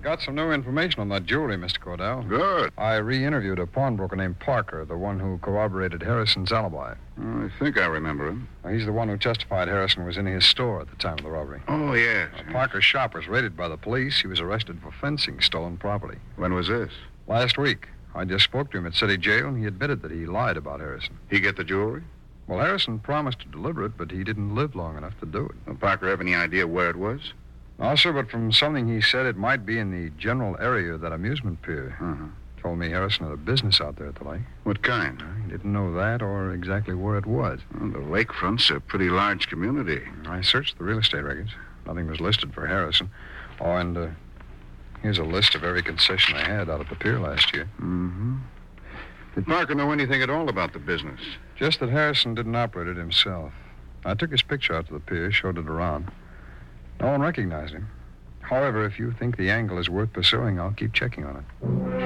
Got some new information on that jewelry, Mr. Cordell. Good. I re-interviewed a pawnbroker named Parker, the one who corroborated Harrison's alibi. I think I remember him. He's the one who testified Harrison was in his store at the time of the robbery. Oh, yes. Parker's shop was raided by the police. He was arrested for fencing stolen property. When was this? Last week. I just spoke to him at city jail, and he admitted that he lied about Harrison. He get the jewelry? Well, Harrison promised to deliver it, but he didn't live long enough to do it. Well, Parker have any idea where it was? No, sir, but from something he said, it might be in the general area of that amusement pier. Told me Harrison had a business out there at the lake. What kind? He didn't know that or exactly where it was. Well, the lakefront's a pretty large community. I searched the real estate records. Nothing was listed for Harrison. Oh, and here's a list of every concession I had out at the pier last year. Did Parker know anything at all about the business? Just that Harrison didn't operate it himself. I took his picture out to the pier, showed it around. No one recognized him. However, if you think the angle is worth pursuing, I'll keep checking on it.